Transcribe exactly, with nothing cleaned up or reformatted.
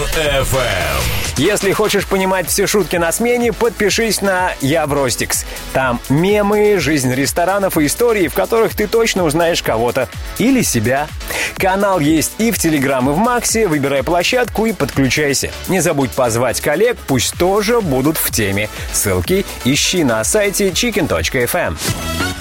эф эм. Если хочешь понимать все шутки на смене, подпишись на «Я в Ростикс». Там мемы, жизнь ресторанов и истории, в которых ты точно узнаешь кого-то или себя. Канал есть и в Телеграм, и в Максе. Выбирай площадку и подключайся. Не забудь позвать коллег, пусть тоже будут в теме. Ссылки ищи на сайте чикен точка эф эм.